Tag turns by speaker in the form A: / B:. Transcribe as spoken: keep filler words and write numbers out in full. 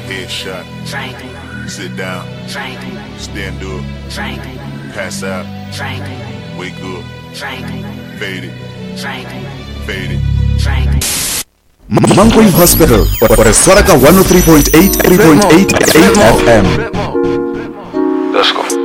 A: Headshot.
B: Drink.
A: Sit down.
B: Drink.
A: Stand up.
B: Drink.
A: Pass out.
B: Drink.
A: Wake up.
B: Drink.
A: Fade it.
B: Drink.
A: Fade it.
B: Drink.
C: Manquin Hospital por Soraka one oh three point eight, three point eight, eight F M.
D: Let's go.